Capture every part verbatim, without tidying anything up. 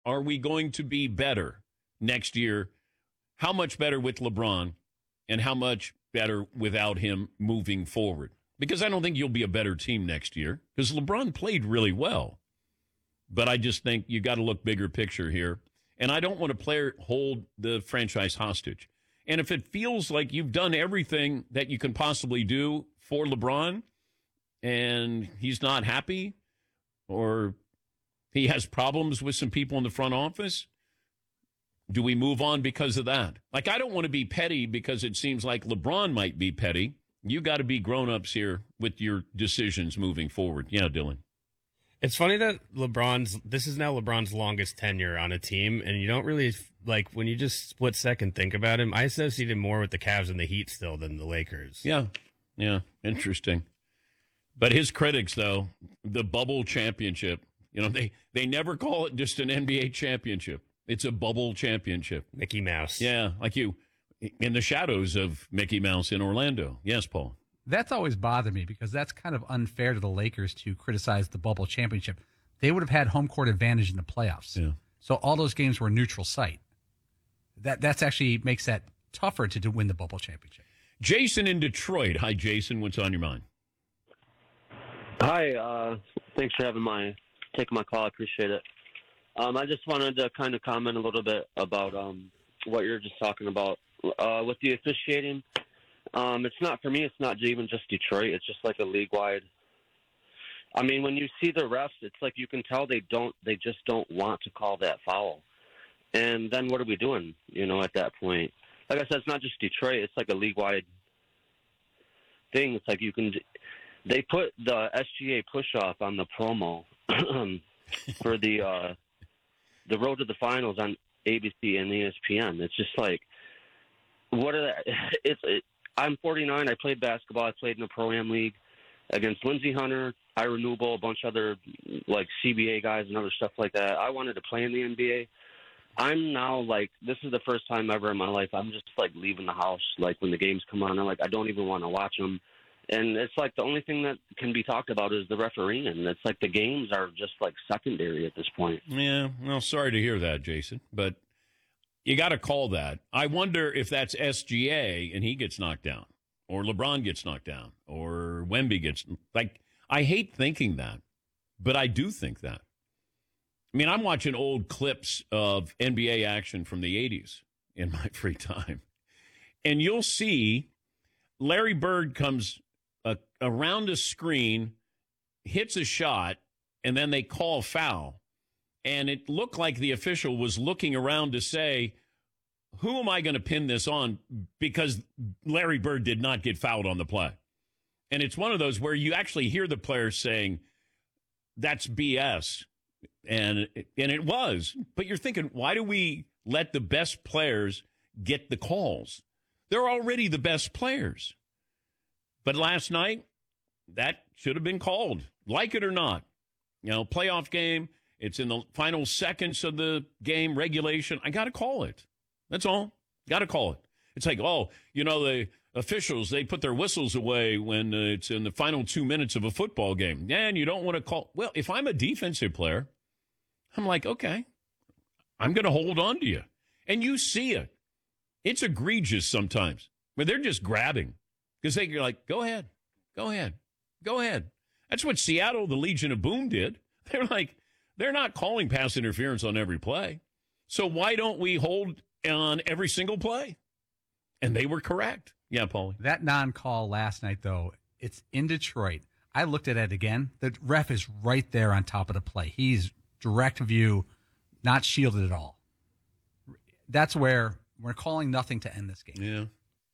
Are we going to be better next year? How much better with LeBron and how much better without him moving forward? Because I don't think you'll be a better team next year because LeBron played really well. But I just think you got to look bigger picture here. And I don't want a player hold the franchise hostage. And if it feels like you've done everything that you can possibly do for LeBron and he's not happy or he has problems with some people in the front office, do we move on because of that? Like, I don't want to be petty because it seems like LeBron might be petty. You got to be grown-ups here with your decisions moving forward. Yeah, Dylan. It's funny that LeBron's, this is now LeBron's longest tenure on a team, and you don't really, like, when you just split second think about him, I associate him more with the Cavs and the Heat still than the Lakers. Yeah, yeah, interesting. But his critics, though, the bubble championship, you know, they, they never call it just an N B A championship. It's a bubble championship. Mickey Mouse. Yeah, like you, in the shadows of Mickey Mouse in Orlando. Yes, Paul. That's always bothered me because that's kind of unfair to the Lakers to criticize the bubble championship. They would have had home court advantage in the playoffs. Yeah. So all those games were neutral site. That that's actually makes that tougher to, to win the bubble championship. Jason in Detroit. Hi, Jason. What's on your mind? Hi. Uh, thanks for having my taking my call. I appreciate it. Um, I just wanted to kind of comment a little bit about um, what you're just talking about uh, with the officiating. Um, it's not, for me, it's not even just Detroit. It's just like a league-wide. I mean, when you see the refs, it's like you can tell they don't, they just don't want to call that foul. And then what are we doing, you know, at that point? Like I said, it's not just Detroit. It's like a league-wide thing. It's like you can, they put the S G A push-off on the promo for the, uh, the road to the finals on A B C and E S P N. It's just like, what are that? It's, it, I'm forty-nine. I played basketball. I played in a Pro-Am league against Lindsey Hunter, Ira Newble, a bunch of other like C B A guys and other stuff like that. I wanted to play in the N B A. I'm now like, this is the first time ever in my life I'm just like leaving the house. Like when the games come on, I'm like, I don't even want to watch them. And it's like the only thing that can be talked about is the refereeing. And it's like the games are just like secondary at this point. Yeah, well, sorry to hear that, Jason. But you got to call that. I wonder if that's S G A and he gets knocked down, or LeBron gets knocked down, or Wemby gets like. I hate thinking that, but I do think that. I mean, I'm watching old clips of N B A action from the eighties in my free time, and you'll see Larry Bird comes uh, around a screen, hits a shot, and then they call foul. And it looked like the official was looking around to say, who am I going to pin this on? Because Larry Bird did not get fouled on the play. And it's one of those where you actually hear the players saying, that's B S. And, and it was. But you're thinking, why do we let the best players get the calls? They're already the best players. But last night, that should have been called, like it or not. You know, playoff game. It's in the final seconds of the game, regulation. I got to call it. That's all. Got to call it. It's like, oh, you know, the officials, they put their whistles away when uh, it's in the final two minutes of a football game. And you don't want to call. Well, if I'm a defensive player, I'm like, okay, I'm going to hold on to you. And you see it. It's egregious sometimes. But they're just grabbing. Because they're like, go ahead. Go ahead. Go ahead. That's what Seattle, the Legion of Boom, did. They're like, they're not calling pass interference on every play. So why don't we hold on every single play? And they were correct. Yeah, Paulie. That non-call last night, though, it's in Detroit. I looked at it again. The ref is right there on top of the play. He's direct view, not shielded at all. That's where we're calling nothing to end this game. Yeah.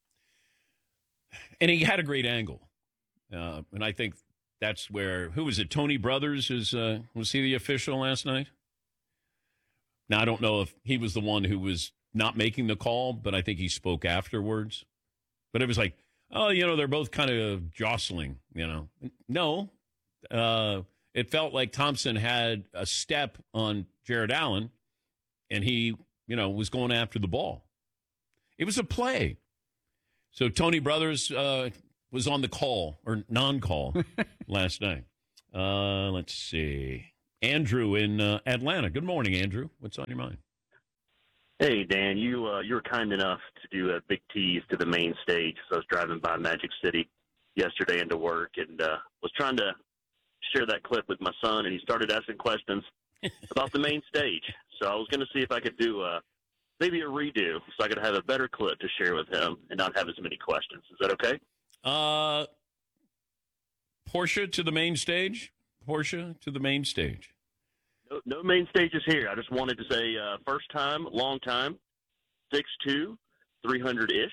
And he had a great angle. Uh, and I think that's where, who was it? Tony Brothers is, uh, was he the official last night? Now, I don't know if he was the one who was not making the call, but I think he spoke afterwards. But it was like, oh, you know, they're both kind of jostling, you know. No, uh, it felt like Thompson had a step on Jared Allen, and he, you know, was going after the ball. It was a play. So Tony Brothers uh, was on the call, or non-call, last night. Uh, let's see. Andrew in uh, Atlanta. Good morning, Andrew. What's on your mind? Hey, Dan, you uh, you were kind enough to do a big tease to the main stage. So I was driving by Magic City yesterday into work and uh, was trying to share that clip with my son, and he started asking questions about the main stage. So I was going to see if I could do uh, maybe a redo so I could have a better clip to share with him and not have as many questions. Is that okay? Uh, Porsche to the main stage. Porsche to the main stage. No, no main stages here. I just wanted to say uh, first time, long time, six two, three hundred-ish.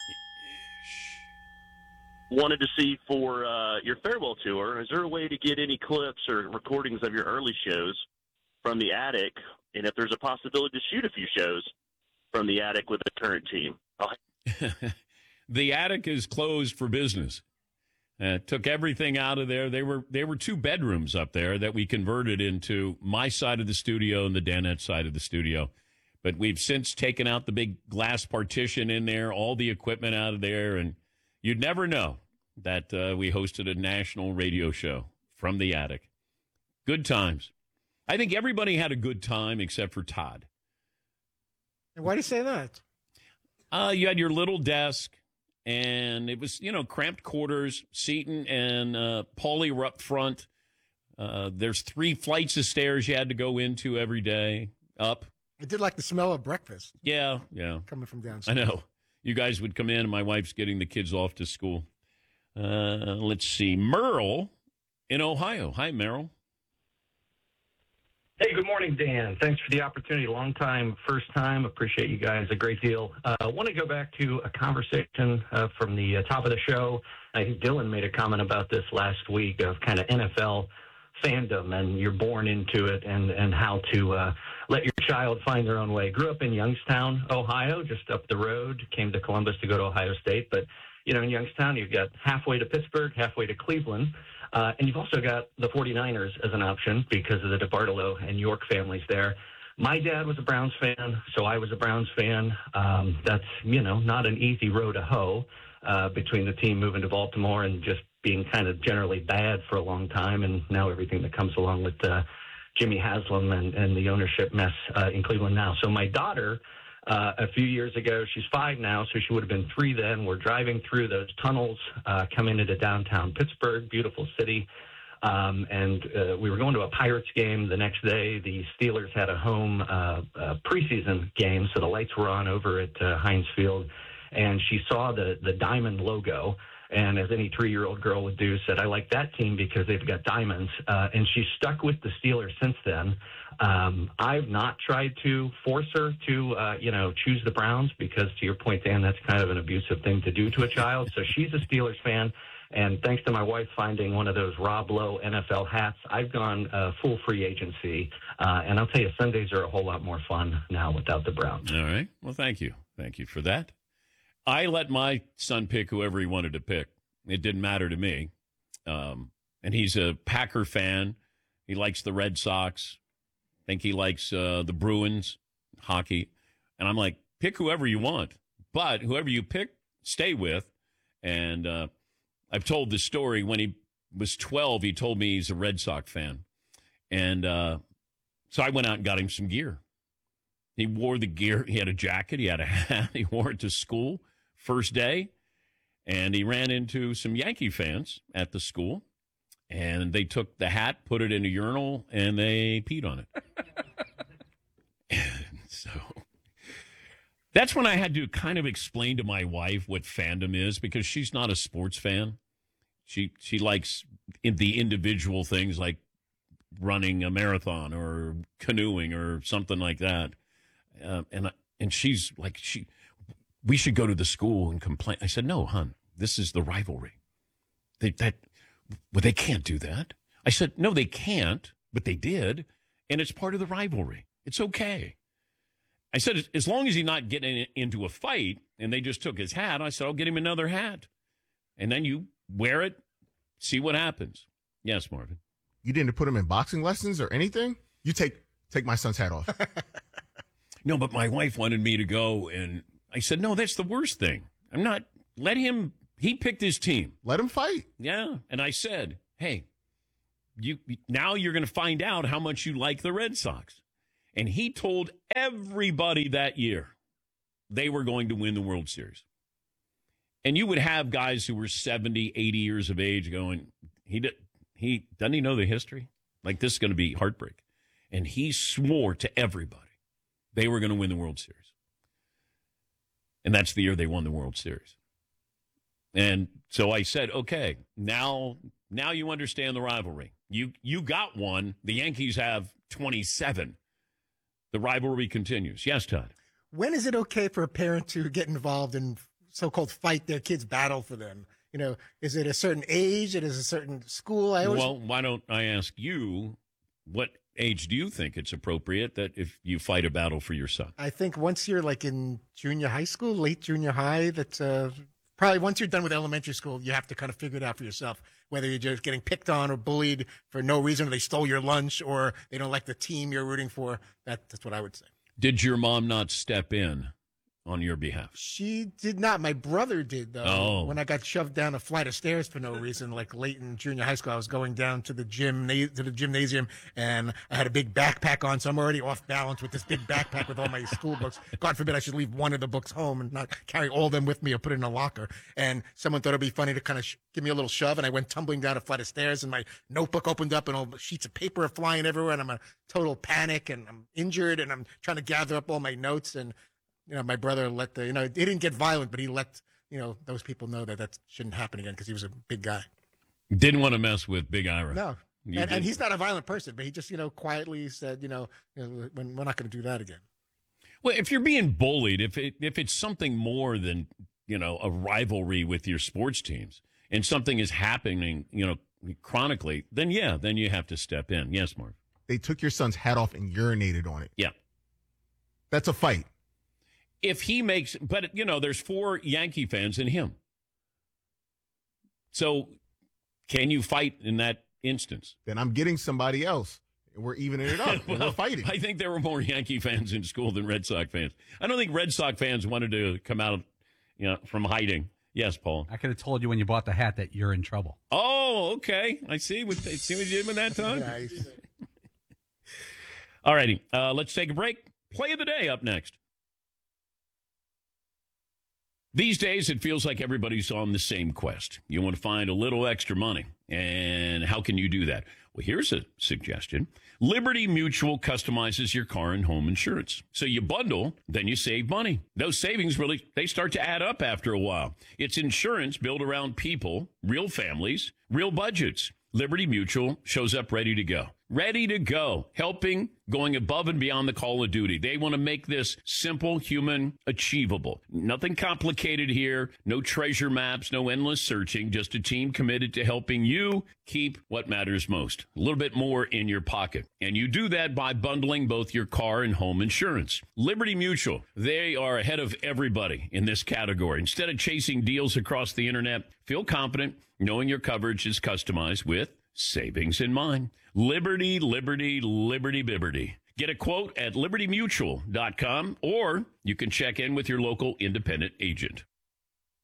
Wanted to see for uh, your farewell tour, is there a way to get any clips or recordings of your early shows from the attic? And if there's a possibility to shoot a few shows from the attic with the current team? The attic is closed for business. Uh, took everything out of there. They were they were two bedrooms up there that we converted into my side of the studio and the Danette side of the studio. But we've since taken out the big glass partition in there, all the equipment out of there, and you'd never know that uh, we hosted a national radio show from the attic. Good times. I think everybody had a good time except for Todd. And why do you say that? Uh, you had your little desk. And it was, you know, cramped quarters. Seton and uh, Paulie were up front. Uh, there's three flights of stairs you had to go into every day, up. I did like the smell of breakfast. Yeah, yeah. Coming from downstairs. I know. You guys would come in, and my wife's getting the kids off to school. Uh, let's see. Merle in Ohio. Hi, Merle. Hey, good morning, Dan. Thanks for the opportunity. Long time, first time. Appreciate you guys a great deal. I uh, want to go back to a conversation uh, from the uh, top of the show. I think Dylan made a comment about this last week of kind of N F L fandom, and you're born into it, and, and how to uh, let your child find their own way. Grew up in Youngstown, Ohio, just up the road. Came to Columbus to go to Ohio State. But, you know, in Youngstown, you've got halfway to Pittsburgh, halfway to Cleveland. Uh, and you've also got the forty-niners as an option because of the DeBartolo and York families there. My dad was a Browns fan, so I was a Browns fan. Um, that's, you know, not an easy row to hoe uh, between the team moving to Baltimore and just being kind of generally bad for a long time, and now everything that comes along with uh, Jimmy Haslam and, and the ownership mess uh, in Cleveland now. So my daughter, Uh, a few years ago, she's five now, so she would have been three then. We're driving through those tunnels, uh, coming into downtown Pittsburgh, beautiful city. Um, and uh, we were going to a Pirates game the next day. The Steelers had a home uh, uh, preseason game, so the lights were on over at uh, Heinz Field. And she saw the, the diamond logo. And as any three-year-old girl would do, said, I like that team because they've got diamonds. Uh, and she's stuck with the Steelers since then. Um, I've not tried to force her to, uh, you know, choose the Browns because, to your point, Dan, that's kind of an abusive thing to do to a child. So she's a Steelers fan. And thanks to my wife finding one of those Rob Lowe N F L hats, I've gone uh, full free agency. Uh, and I'll tell you, Sundays are a whole lot more fun now without the Browns. All right. Well, thank you. Thank you for that. I let my son pick whoever he wanted to pick. It didn't matter to me. Um, and he's a Packer fan. He likes the Red Sox. I think he likes uh, the Bruins, hockey. And I'm like, pick whoever you want. But whoever you pick, stay with. And uh, I've told this story. When he was twelve, he told me he's a Red Sox fan. And uh, so I went out and got him some gear. He wore the gear. He had a jacket. He had a hat. He wore it to school first day. And he ran into some Yankee fans at the school. And they took the hat, put it in a urinal, and they peed on it. And so that's when I had to kind of explain to my wife what fandom is, because she's not a sports fan. She she likes in the individual things like running a marathon or canoeing or something like that. Uh, and and she's like, she, we should go to the school and complain. I said, no, hon, this is the rivalry. They, that, well, they can't do that. I said, no, they can't, but they did, and it's part of the rivalry. It's okay. I said, as long as he's not getting into a fight, and they just took his hat, I said, I'll get him another hat. And then you wear it, see what happens. Yes, Marvin. You didn't put him in boxing lessons or anything? You take take my son's hat off. No, but my wife wanted me to go, and I said, no, that's the worst thing. I'm not, let him, he picked his team. Let him fight. Yeah, and I said, hey, you now you're going to find out how much you like the Red Sox. And he told everybody that year they were going to win the World Series. And you would have guys who were seventy, eighty years of age going, he did, he doesn't he know the history? Like, this is going to be heartbreak. And he swore to everybody they were going to win the World Series. And that's the year they won the World Series. And so I said, okay, now now you understand the rivalry. You you got one. The Yankees have twenty-seven. The rivalry continues. Yes, Todd. When is it okay for a parent to get involved and so-called fight their kid's battle for them? You know, is it a certain age? It is a certain school? I always... Well, why don't I ask you, what age do you think it's appropriate that if you fight a battle for your son? I think once you're like in junior high school, late junior high, that uh, probably once you're done with elementary school, you have to kind of figure it out for yourself, whether you're just getting picked on or bullied for no reason, or they stole your lunch, or they don't like the team you're rooting for. That, that's what I would say. Did your mom not step in on your behalf? She did not. My brother did, though. Oh. When I got shoved down a flight of stairs for no reason, like late in junior high school, I was going down to the gym, to the gymnasium, and I had a big backpack on, so I'm already off balance with this big backpack with all my school books. God forbid I should leave one of the books home and not carry all of them with me or put it in a locker. And someone thought it'd be funny to kind of sh- give me a little shove, and I went tumbling down a flight of stairs, and my notebook opened up, and all the sheets of paper are flying everywhere, and I'm in total panic, and I'm injured, and I'm trying to gather up all my notes, and you know, my brother let the, you know, he didn't get violent, but he let, you know, those people know that that shouldn't happen again because he was a big guy. Didn't want to mess with Big Ira. No. And, and he's not a violent person, but he just, you know, quietly said, you know, you know when, we're not going to do that again. Well, if you're being bullied, if it, if it's something more than, you know, a rivalry with your sports teams and something is happening, you know, chronically, then yeah, then you have to step in. Yes, Mark. They took your son's hat off and urinated on it. Yeah. That's a fight. If he makes, but, you know, there's four Yankee fans in him. So can you fight in that instance? Then I'm getting somebody else. And we're evening it up. Well, and we're fighting. I think there were more Yankee fans in school than Red Sox fans. I don't think Red Sox fans wanted to come out, you know, from hiding. Yes, Paul. I could have told you when you bought the hat that you're in trouble. Oh, okay. I see. What, see what you did with that, Todd? Nice. All righty. Uh, let's take a break. Play of the day up next. These days, it feels like everybody's on the same quest. You want to find a little extra money. And how can you do that? Well, here's a suggestion. Liberty Mutual customizes your car and home insurance. So you bundle, then you save money. Those savings really, they start to add up after a while. It's insurance built around people, real families, real budgets. Liberty Mutual shows up ready to go. Ready to go. Helping, going above and beyond the call of duty. They want to make this simple, human, achievable. Nothing complicated here. No treasure maps, no endless searching. Just a team committed to helping you keep what matters most. A little bit more in your pocket. And you do that by bundling both your car and home insurance. Liberty Mutual, they are ahead of everybody in this category. Instead of chasing deals across the internet, feel confident knowing your coverage is customized with savings in mind. Liberty, liberty, liberty, bibberty. Get a quote at liberty mutual dot com, or you can check in with your local independent agent.